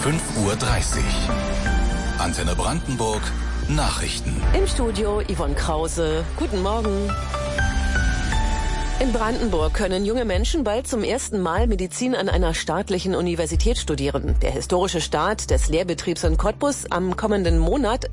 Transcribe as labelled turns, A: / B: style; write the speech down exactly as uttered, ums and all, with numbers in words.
A: fünf Uhr dreißig. Antenne Brandenburg, Nachrichten.
B: Im Studio Yvonne Krause. Guten Morgen. In Brandenburg können junge Menschen bald zum ersten Mal Medizin an einer staatlichen Universität studieren. Der historische Start des Lehrbetriebs in Cottbus am kommenden Monat